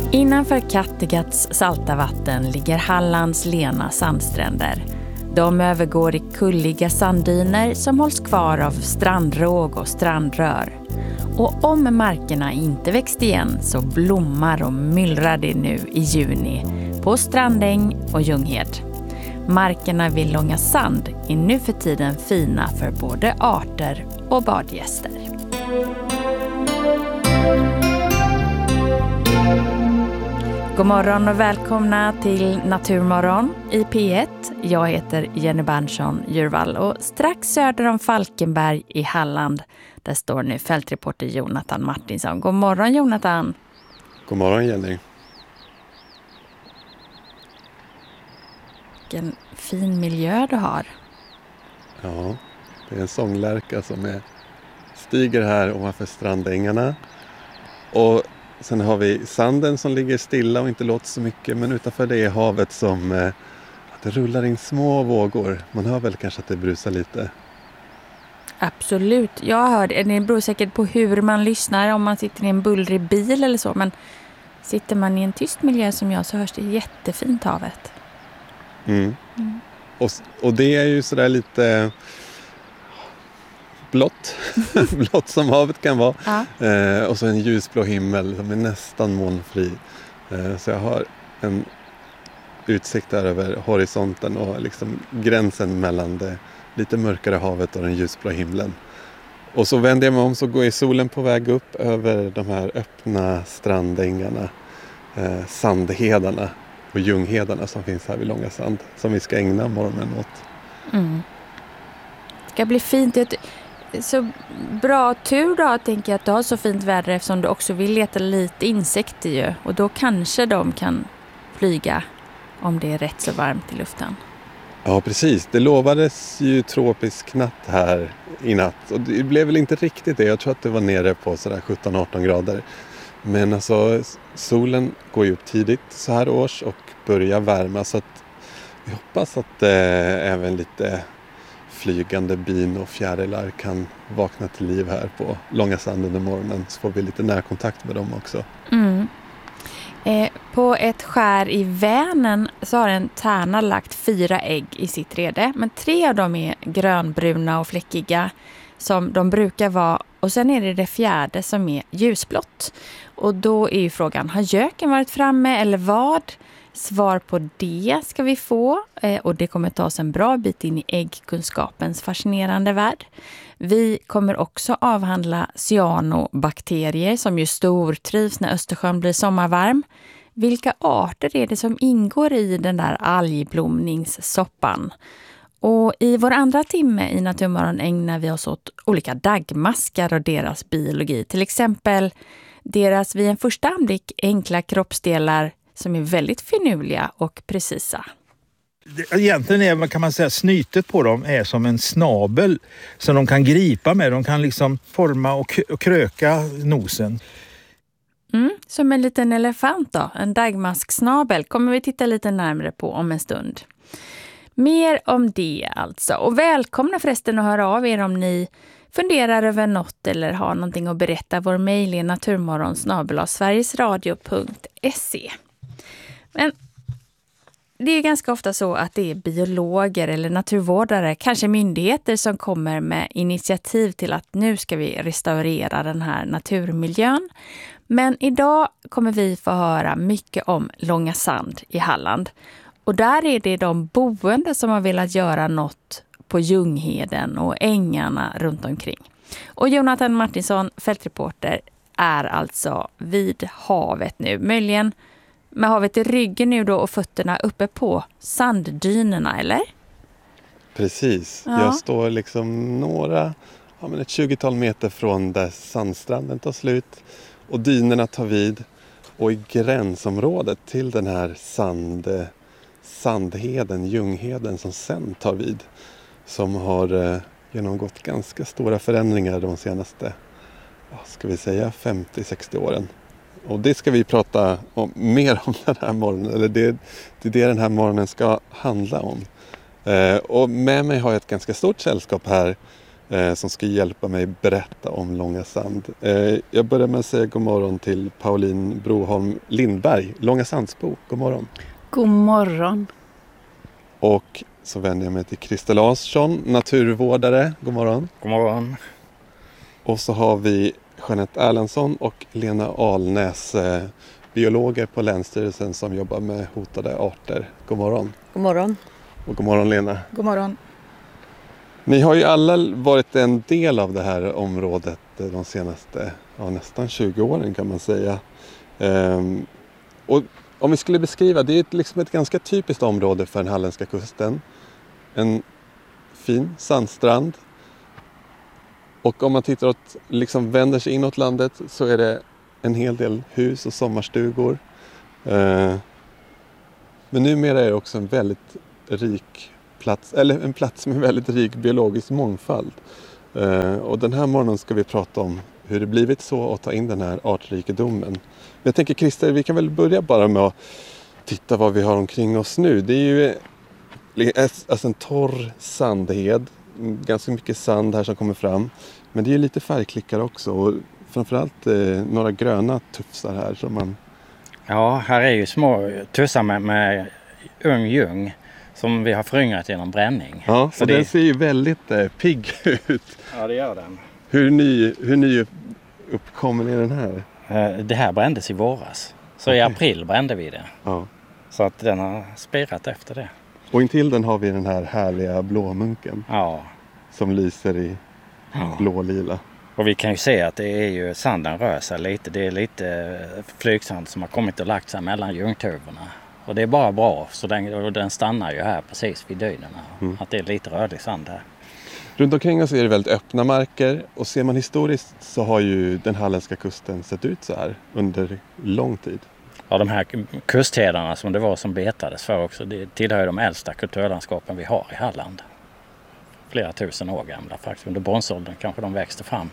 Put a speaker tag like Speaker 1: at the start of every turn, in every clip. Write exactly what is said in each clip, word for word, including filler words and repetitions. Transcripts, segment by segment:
Speaker 1: Innanför Kattegats salta vatten ligger Hallands lena sandstränder. De övergår i kulliga sanddyner som hålls kvar av strandråg och strandrör. Och om markerna inte växt igen så blommar och myllrar det nu i juni på Strandäng och Ljunghed. Markerna vid Långa Sand är nu för tiden fina för både arter och badgäster. God morgon och välkomna till Naturmorgon i P ett. Jag heter Jenny Berntsson Djurvall och strax söder om Falkenberg i Halland där står nu fältreporter Jonathan Martinsson. God morgon Jonathan.
Speaker 2: God morgon Jenny.
Speaker 1: Vilken fin miljö du har.
Speaker 2: Ja, det är en sånglärka som är, stiger här ovanför strandängarna. Och sen har vi sanden som ligger stilla och inte låter så mycket. Men utanför det är havet som eh, att det rullar in små vågor. Man hör väl kanske att det brusar lite.
Speaker 1: Absolut, jag hör det. Det beror säkert på hur man lyssnar. Om man sitter i en bullrig bil eller så. Men sitter man i en tyst miljö som jag så hörs det jättefint havet.
Speaker 2: Mm. Mm. Och, och det är ju sådär lite blått. blått som havet kan vara. Ja. Eh, och så en ljusblå himmel som är nästan molnfri. Eh, så jag har en utsikt där över horisonten och liksom gränsen mellan det lite mörkare havet och den ljusblå himlen. Och så vänder jag mig om så går ju solen på väg upp över de här öppna strandängarna, eh, sandhedarna och ljunghedarna som finns här vid Långa Sand som vi ska ägna morgonen åt.
Speaker 1: Mm. Det ska bli fint. Så bra tur då, tänker jag, att du har så fint väder eftersom du också vill leta lite insekter ju. Och då kanske de kan flyga om det är rätt så varmt i luften.
Speaker 2: Ja, precis. Det lovades ju tropisk natt här i natt. Och det blev väl inte riktigt det. Jag tror att det var nere på sådär sjutton arton grader. Men alltså solen går ju upp tidigt så här års och börjar värma. Så att vi hoppas att eh, även lite flygande bin och fjärilar kan vakna till liv här på Långa Sand under morgonen. Så får vi lite närkontakt med dem också.
Speaker 1: Mm. Eh, på ett skär i Vänern så har en tärna lagt fyra ägg i sitt rede. Men tre av dem är grönbruna och fläckiga som de brukar vara. Och sen är det det fjärde som är ljusblått. Och då är ju frågan, har göken varit framme eller vad? Svar på det ska vi få. Eh, och det kommer ta oss en bra bit in i äggkunskapens fascinerande värld. Vi kommer också avhandla cyanobakterier som ju stortrivs när Östersjön blir sommarvarm. Vilka arter är det som ingår i den där algblomningssoppan? Och i vår andra timme i Naturmorgon ägnar vi oss åt olika daggmaskar och deras biologi. Till exempel deras vid en första anblick enkla kroppsdelar som är väldigt finurliga och precisa.
Speaker 3: Egentligen är, kan man säga, snytet på dem är som en snabel som de kan gripa med. De kan liksom forma och kröka nosen.
Speaker 1: Mm, som en liten elefant då, en daggmasksnabel, kommer vi titta lite närmare på om en stund. Mer om det alltså. Och välkomna förresten att höra av er om ni funderar över något eller har någonting att berätta. Vår mejl är naturmorgon snabel-a sverigesradio punkt se. Men det är ganska ofta så att det är biologer eller naturvårdare, kanske myndigheter som kommer med initiativ till att nu ska vi restaurera den här naturmiljön. Men idag kommer vi få höra mycket om Långa Sand i Halland. Och där är det de boende som har velat göra något på Ljungheden och ängarna runt omkring. Och Jonathan Martinsson, fältreporter, är alltså vid havet nu. Möjligen med havet i ryggen nu då och fötterna uppe på sanddynerna, eller?
Speaker 2: Precis.
Speaker 1: Ja.
Speaker 2: Jag står liksom några, ja men ett tjugotal meter från där sandstranden tar slut och dynerna tar vid. Och i gränsområdet till den här sand, sandheden, Ljungheden som sen tar vid. Som har eh, genomgått ganska stora förändringar de senaste, vad ska vi säga, femtio till sextio åren. Och det ska vi prata om, mer om den här morgonen. Eller det, det är det den här morgonen ska handla om. Eh, och med mig har jag ett ganska stort sällskap här. eh, som ska hjälpa mig berätta om Långa Sand. Eh, jag börjar med att säga god morgon till Pauline Broholm Lindberg, Långa Sandsbo. God morgon.
Speaker 4: God morgon.
Speaker 2: Och så vänder jag mig till Christer Larsson, naturvårdare. God morgon.
Speaker 5: God morgon.
Speaker 2: Och så har vi Jeanette Erlandsson och Lena Alnäs, eh, biologer på Länsstyrelsen som jobbar med hotade arter. God morgon.
Speaker 4: God morgon.
Speaker 2: Och god morgon Lena.
Speaker 4: God morgon.
Speaker 2: Ni har ju alla varit en del av det här området de senaste ja, nästan tjugo åren kan man säga. Ehm, och om vi skulle beskriva, det är ett, liksom ett ganska typiskt område för den halländska kusten. En fin sandstrand. Och om man tittar åt, liksom vänder sig inåt landet så är det en hel del hus och sommarstugor. Eh, men numera är det också en väldigt rik plats, eller en plats med väldigt rik biologisk mångfald. Eh, och den här morgonen ska vi prata om hur det blivit så och ta in den här artrikedomen. Men jag tänker Christer, vi kan väl börja bara med att titta vad vi har omkring oss nu. Det är ju alltså en torr sandhed, ganska mycket sand här som kommer fram. Men det är lite färgklickar också och framförallt eh, några gröna tufsar här som man...
Speaker 5: Ja, här är ju små tussar med, med ung ljung som vi har föryngrat genom bränning.
Speaker 2: Ja,
Speaker 5: så
Speaker 2: och
Speaker 5: det...
Speaker 2: den ser ju väldigt eh, pigg ut.
Speaker 5: Ja, det gör den.
Speaker 2: Hur ny, hur ny uppkommen är den här?
Speaker 5: Eh, det här brändes i våras. Så
Speaker 2: okay.
Speaker 5: i april brände vi det.
Speaker 2: Ja.
Speaker 5: Så att den har spirat efter det.
Speaker 2: Och intill den har vi den här härliga blåmunken.
Speaker 5: Ja.
Speaker 2: Som lyser i
Speaker 5: ja.
Speaker 2: blålila.
Speaker 5: Och vi kan ju se att det är ju, sanden rör sig lite. Det är lite flygsand som har kommit och lagt sig mellan ljungtuvorna. Och det är bara bra, så den, och den stannar ju här precis vid dynerna. Mm. Att det är lite rödlig sand här.
Speaker 2: Runt omkring oss är det väldigt öppna marker. Och ser man historiskt så har ju den halländska kusten sett ut så här under lång tid.
Speaker 5: Ja, de här kusthedarna som det var som betades för också, det tillhör de äldsta kulturlandskapen vi har i Halland. Flera tusen år gamla faktiskt. Under bronsåldern kanske de växte fram.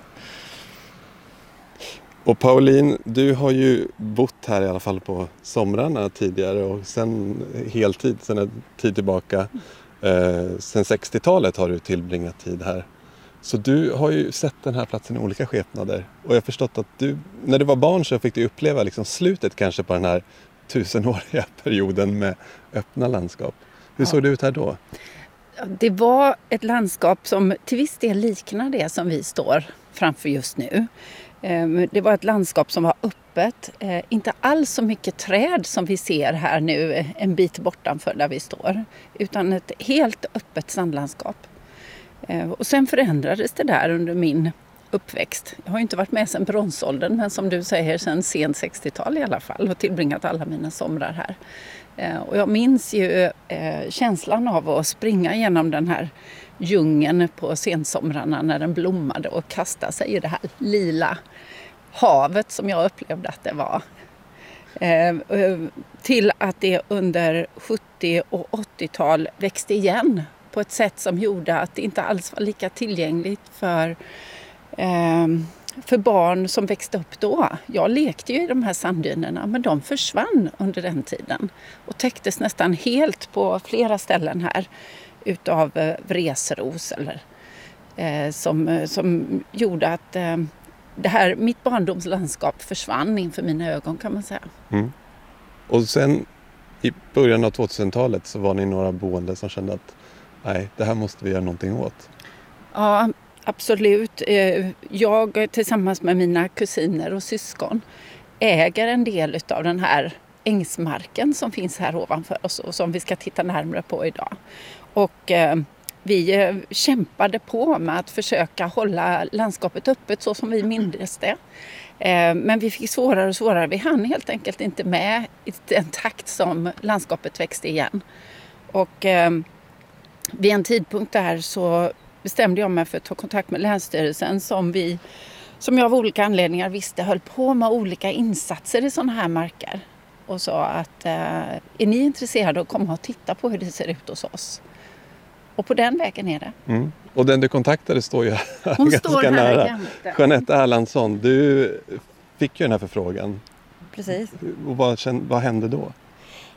Speaker 2: Och Pauline, du har ju bott här i alla fall på somrarna tidigare och sen heltid, sen en tid tillbaka. Eh, sen sextiotalet har du tillbringat tid här. Så du har ju sett den här platsen i olika skepnader. Och jag har förstått att du, när du var barn så fick du uppleva liksom slutet kanske på den här tusenåriga perioden med öppna landskap. Hur ja. såg det ut här då?
Speaker 4: Det var ett landskap som till viss del liknar det som vi står framför just nu. Det var ett landskap som var öppet, inte alls så mycket träd som vi ser här nu en bit bortanför där vi står, utan ett helt öppet sandlandskap. Och sen förändrades det där under min uppväxt. Jag har ju inte varit med sedan bronsåldern, men som du säger sedan sent sextiotal i alla fall och tillbringat alla mina somrar här. Och jag minns ju känslan av att springa genom den här djungeln på sensomrarna när den blommade och kasta sig i det här lila havet som jag upplevde att det var. Till att det under sjuttio- och åttiotal växte igen på ett sätt som gjorde att det inte alls var lika tillgängligt för, eh, för barn som växte upp då. Jag lekte ju i de här sanddynerna, men de försvann under den tiden och täcktes nästan helt på flera ställen här utav eh, vresros eller, eh, som, som gjorde att eh, det här, mitt barndomslandskap försvann inför mina ögon kan man säga.
Speaker 2: Mm. Och sen i början av tvåtusentalet så var ni några boende som kände att nej, det här måste vi göra någonting åt.
Speaker 4: Ja, absolut. Jag tillsammans med mina kusiner och syskon äger en del av den här ängsmarken som finns här ovanför oss och som vi ska titta närmare på idag. Och eh, vi kämpade på med att försöka hålla landskapet öppet så som vi mindes det. Eh, men vi fick svårare och svårare. Vi hann helt enkelt inte med i den takt som landskapet växte igen. Och eh, vid en tidpunkt där så bestämde jag mig för att ta kontakt med Länsstyrelsen som vi, som jag av olika anledningar visste höll på med olika insatser i sådana här marker. Och sa att eh, är ni intresserade att komma och titta på hur det ser ut hos oss? Och på den vägen är det.
Speaker 2: Mm. Och den du kontaktade står ju här
Speaker 4: Hon
Speaker 2: ganska
Speaker 4: står här
Speaker 2: nära.
Speaker 4: jämte.
Speaker 2: Jeanette Erlandsson, du fick ju den här förfrågan.
Speaker 6: Precis.
Speaker 2: Och vad, vad hände då?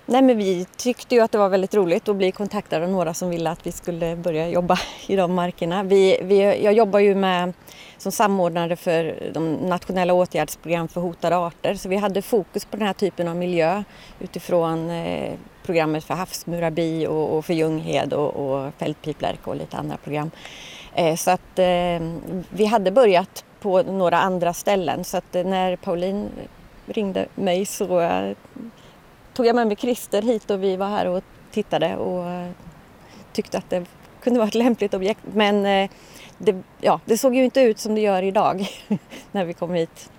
Speaker 6: Nej, men vi tyckte ju att det var väldigt roligt att bli kontaktade av några som ville att vi skulle börja jobba i de markerna. Vi, vi, jag jobbar ju med, som samordnare för de nationella åtgärdsprogram för hotade arter. Så vi hade fokus på den här typen av miljö utifrån eh, programmet för havsmurabi och, och för ljunghed och, och fältpiplärka och lite andra program. Eh, så att eh, vi hade börjat på några andra ställen. Så att eh, när Pauline ringde mig så eh, tog jag med mig Christer hit och vi var här och tittade och tyckte att det kunde vara ett lämpligt objekt. Men det, ja, det såg ju inte ut som det gör idag när vi kom hit.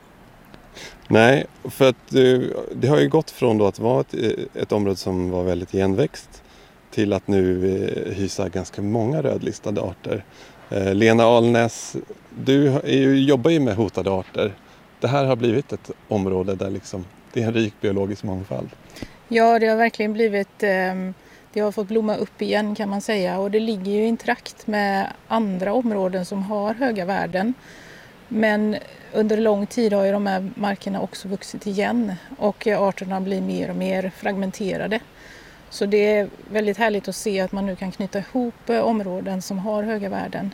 Speaker 2: Nej, för att det har ju gått från då att vara ett, ett område som var väldigt igenväxt till att nu hysa ganska många rödlistade arter. Lena Alnäs, du är ju, jobbar ju med hotade arter. Det här har blivit ett område där liksom, det är en rik biologisk mångfald.
Speaker 7: Ja, det har verkligen blivit, det har fått blomma upp igen kan man säga, och det ligger ju i trakt med andra områden som har höga värden. Men under lång tid har ju de här markerna också vuxit igen och arterna blir mer och mer fragmenterade. Så det är väldigt härligt att se att man nu kan knyta ihop områden som har höga värden.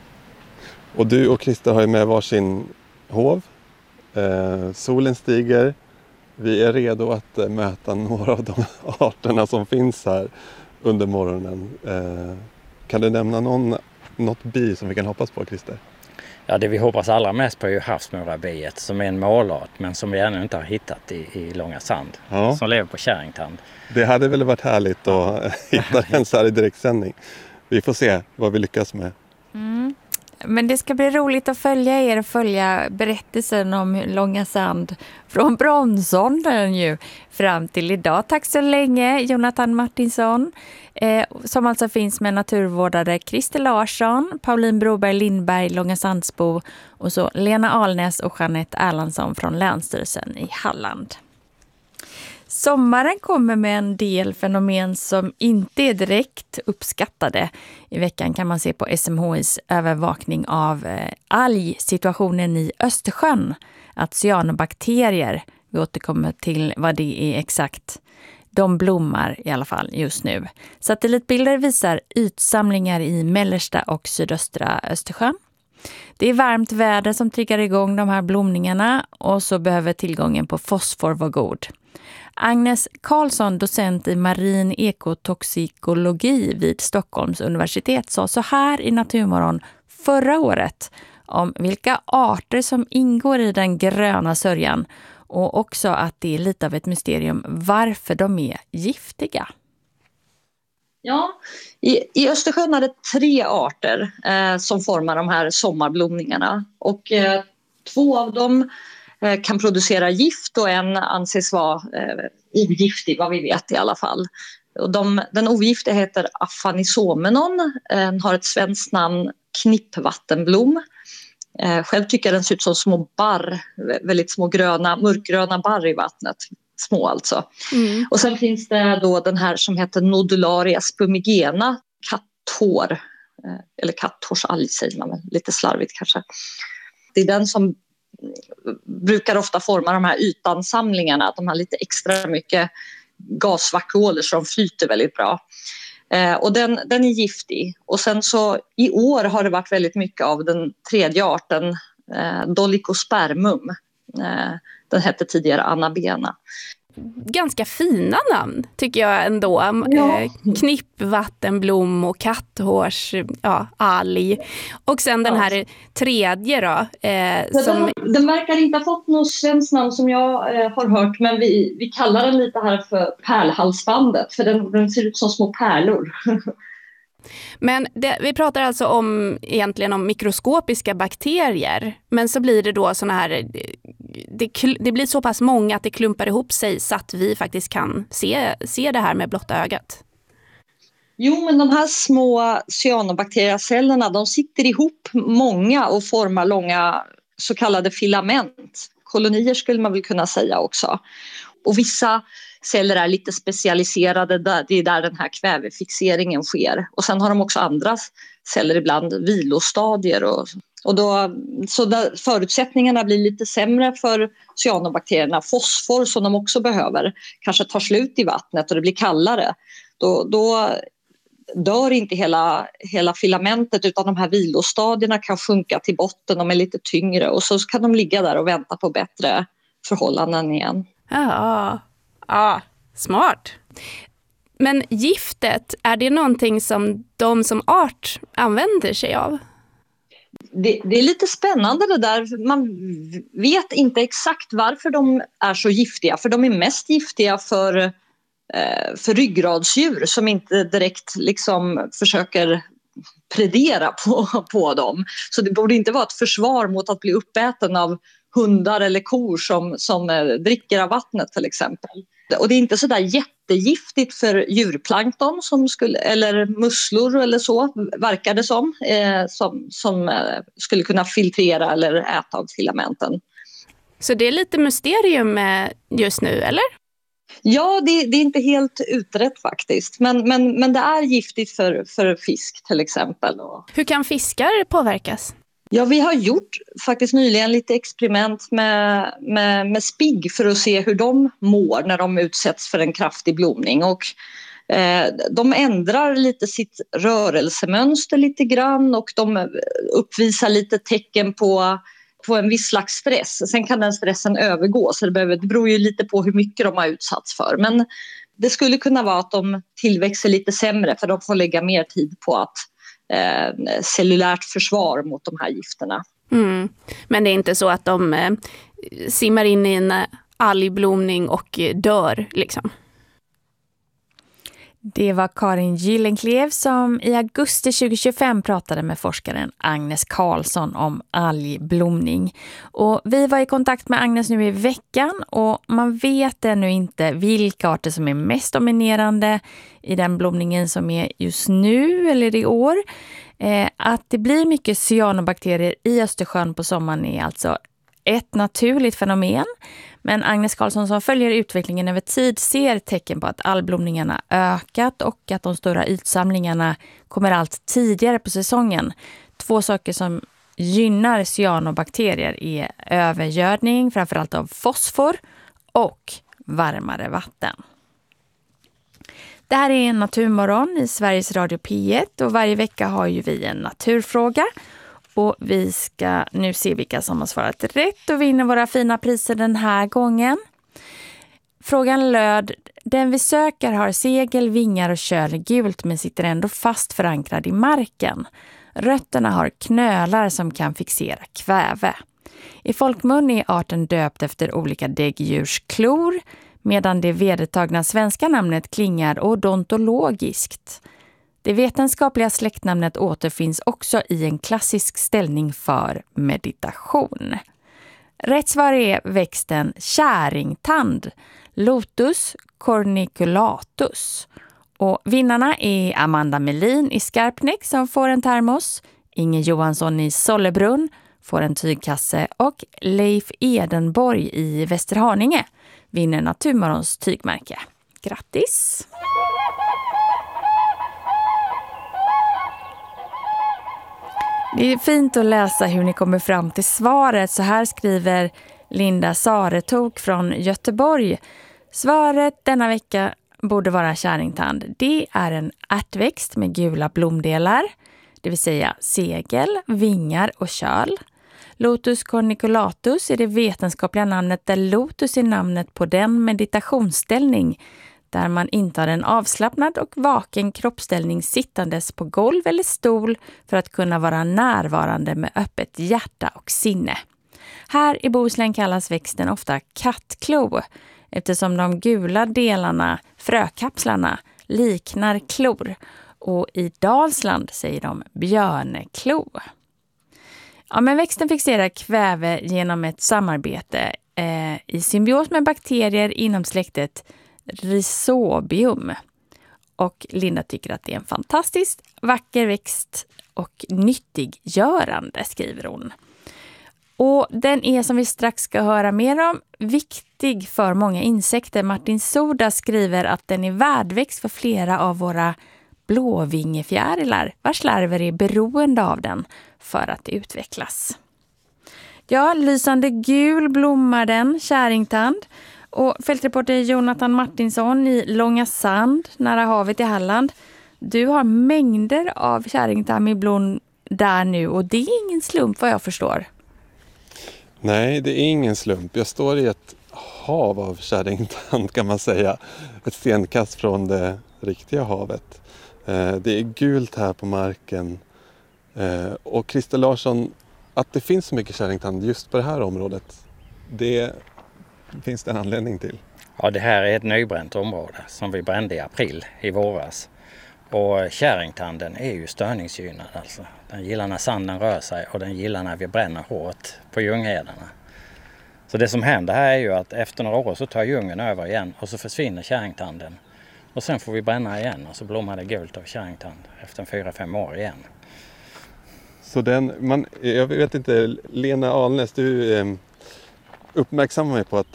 Speaker 2: Och du och Christer har ju med varsin hov. Eh, solen stiger. Vi är redo att eh, möta några av de arterna som finns här under morgonen. Eh, kan du nämna någon, något bi som vi kan hoppas på, Christer?
Speaker 5: Ja, det vi hoppas allra mest på är ju havsmurabiet som är en målart men som vi ännu inte har hittat i, i Långa Sand. Ja. Som lever på Kärringtand.
Speaker 2: Det hade väl varit härligt att hitta den så här i direktsändning. Vi får se vad vi lyckas med.
Speaker 1: Mm. Men det ska bli roligt att följa er och följa berättelsen om Långa Sand från bronsåldern ju fram till idag. Tack så länge Jonathan Martinsson eh, som alltså finns med naturvårdare Christer Larsson, Pauline Broberg Lindberg, Långa Sandsbo och så Lena Alnäs och Jeanette Erlandsson från Länsstyrelsen i Halland. Sommaren kommer med en del fenomen som inte är direkt uppskattade. I veckan kan man se på S M H I:s övervakning av eh, algsituationen i Östersjön. Att cyanobakterier, vi återkommer till vad det är exakt, de blommar i alla fall just nu. Satellitbilder visar ytsamlingar i mellersta och sydöstra Östersjön. Det är varmt väder som triggar igång de här blomningarna och så behöver tillgången på fosfor vara god. Agnes Karlsson, docent i marin ekotoxikologi vid Stockholms universitet, sa så här i Naturmorgon förra året om vilka arter som ingår i den gröna sörjan och också att det är lite av ett mysterium varför de är giftiga.
Speaker 8: Ja, i, i Östersjön är det tre arter eh, som formar de här sommarblomningarna och eh, två av dem eh, kan producera gift och en anses vara eh, ogiftig, vad vi vet i alla fall. Och de, den ogiftiga heter Afanisomenon, eh, har ett svenskt namn knippvattenblom. Eh, själv tycker jag den ser ut som små barr, väldigt små gröna, mörkgröna barr i vattnet. Små alltså. Mm. Och sen finns det då den här som heter Nodularia spumigena, katthår, eh, eller katthårsalg säger man väl, lite slarvigt kanske. Det är den som brukar ofta forma de här ytansamlingarna, att de har lite extra mycket gasvakuoler som flyter väldigt bra. Eh, och den, den är giftig. Och sen så i år har det varit väldigt mycket av den tredje arten, eh, Dolichospermum. Eh, den hette tidigare Anabena.
Speaker 9: Ganska fina namn tycker jag ändå.
Speaker 8: Ja.
Speaker 9: Eh, knippvattenblom och katthårs, ja, alg. Och sen den här tredje då. Eh, som...
Speaker 8: den, den verkar inte ha fått något svenskt namn som jag eh, har hört. Men vi, vi kallar den lite här för pärlhalsbandet. För den, den ser ut som små pärlor.
Speaker 9: Men det, vi pratar alltså om egentligen om mikroskopiska bakterier. Men så blir det då såna här, det, det blir så pass många att det klumpar ihop sig så att vi faktiskt kan se, se det här med blotta ögat.
Speaker 8: Jo, men de här små cyanobakteriecellerna, de sitter ihop många och formar långa så kallade filament. Kolonier skulle man väl kunna säga också. Och vissa celler är lite specialiserade, det är där den här kvävefixeringen sker. Och sen har de också andra celler ibland, vilostadier och Och då, så där förutsättningarna blir lite sämre för cyanobakterierna. Fosfor som de också behöver kanske tar slut i vattnet och det blir kallare. Då, då dör inte hela, hela filamentet utan de här vilostadierna kan sjunka till botten. De är lite tyngre och så kan de ligga där och vänta på bättre förhållanden igen.
Speaker 9: Ja, ja, smart. Men giftet, är det någonting som de som art använder sig av?
Speaker 8: Det, det är lite spännande det där. Man vet inte exakt varför de är så giftiga. För de är mest giftiga för, eh, för ryggradsdjur som inte direkt liksom försöker predera på, på dem. Så det borde inte vara ett försvar mot att bli uppäten av hundar eller kor som, som eh, dricker av vattnet till exempel. Och det är inte så där jättegiftigt för djurplankton som skulle, eller musslor eller så, verkar det som, eh, som, som eh, skulle kunna filtrera eller äta av filamenten.
Speaker 9: Så det är lite mysterium just nu, eller?
Speaker 8: Ja, det, det är inte helt utrett faktiskt. Men, men, men det är giftigt för, för fisk till exempel.
Speaker 9: Hur kan fiskar påverkas?
Speaker 8: Ja, vi har gjort faktiskt nyligen lite experiment med, med, med spigg för att se hur de mår när de utsätts för en kraftig blomning. Och, eh, de ändrar lite sitt rörelsemönster lite grann och de uppvisar lite tecken på, på en viss slags stress. Sen kan den stressen övergå så det, behöver, det beror ju lite på hur mycket de har utsatts för. Men det skulle kunna vara att de tillväxer lite sämre för de får lägga mer tid på att Eh, cellulärt försvar mot de här gifterna.
Speaker 9: Mm. Men det är inte så att de eh, simmar in i en algblomning och eh, dör liksom?
Speaker 1: Det var Karin Gyllenklev som i augusti tjugohundratjugofem pratade med forskaren Agnes Karlsson om algblomning. Och vi var i kontakt med Agnes nu i veckan och man vet ännu inte vilka arter som är mest dominerande i den blomningen som är just nu eller i år. Eh, att det blir mycket cyanobakterier i Östersjön på sommaren är alltså ett naturligt fenomen. Men Agnes Karlsson som följer utvecklingen över tid ser tecken på att algblomningarna ökat och att de stora ytsamlingarna kommer allt tidigare på säsongen. Två saker som gynnar cyanobakterier är övergödning, framförallt av fosfor, och varmare vatten. Det här är en Naturmorgon i Sveriges Radio P ett och varje vecka har ju vi en naturfråga. Och vi ska nu se vilka som har svarat rätt och vinner våra fina priser den här gången. Frågan löd: den vi söker har segel, vingar och köl gult men sitter ändå fast förankrad i marken. Rötterna har knölar som kan fixera kväve. I folkmun är arten döpt efter olika däggdjursklor medan det vedertagna svenska namnet klingar odontologiskt. Det vetenskapliga släktnamnet återfinns också i en klassisk ställning för meditation. Rätt svar är växten käringtand, Lotus corniculatus. Och vinnarna är Amanda Melin i Skarpnäck som får en termos, Inge Johansson i Sollebrunn får en tygkasse och Leif Edenborg i Västerhaninge vinner Naturmorgons tygmärke. Grattis! Det är fint att läsa hur ni kommer fram till svaret. Så här skriver Linda Saretok från Göteborg. Svaret denna vecka borde vara käringtand. Det är en ärtväxt med gula blomdelar, det vill säga segel, vingar och köl. Lotus corniculatus är det vetenskapliga namnet där lotus är namnet på den meditationsställning där man intar en avslappnad och vaken kroppsställning sittandes på golv eller stol för att kunna vara närvarande med öppet hjärta och sinne. Här i Bohuslän kallas växten ofta kattklo eftersom de gula delarna, frökapslarna, liknar klor och i Dalsland säger de björneklo. Ja, men växten fixerar kväve genom ett samarbete eh, i symbios med bakterier inom släktet Rhizobium. Och Linda tycker att det är en fantastiskt vacker växt och nyttiggörande, skriver hon. Och den är, som vi strax ska höra mer om, viktig för många insekter. Martin Soda skriver att den är värdväxt för flera av våra blåvingefjärilar vars larver är beroende av den för att utvecklas. Ja, lysande gul blommar den, käringtand. Och fältreporter Jonathan Martinsson i Långa Sand, nära havet i Halland. Du har mängder av käringtand i blom där nu och det är ingen slump vad jag förstår.
Speaker 2: Nej, det är ingen slump. Jag står i ett hav av käringtand kan man säga. Ett stenkast från det riktiga havet. Det är gult här på marken. Och Christer Larsson, att det finns så mycket käringtand just på det här området, det finns det en anledning till.
Speaker 5: Ja, det här är ett nybränt område som vi brände i april i våras. Och käringtanden är ju störningsgynnad alltså. Den gillar när sanden rör sig och den gillar när vi bränner hårt på ljunghedarna. Så det som händer här är ju att efter några år så tar djungeln över igen och så försvinner käringtanden. Och sen får vi bränna igen och så blommar det gult av käringtand efter fyra fem år igen.
Speaker 2: Så den, man, jag vet inte, Lena Alnäs, du eh, uppmärksammar mig på att